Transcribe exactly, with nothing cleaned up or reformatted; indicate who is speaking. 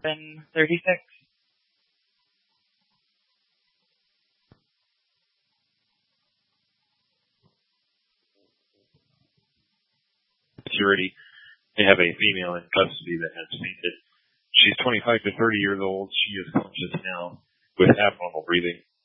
Speaker 1: seven thirty-six.
Speaker 2: Security. They have a female in custody that has fainted. She's twenty-five to thirty years old. She is conscious now with abnormal breathing.